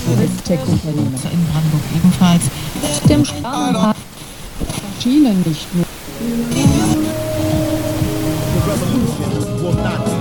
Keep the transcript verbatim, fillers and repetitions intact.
Tech-Unternehmen. In Brandenburg ebenfalls. Dem Sternenpark Schienen nicht nur.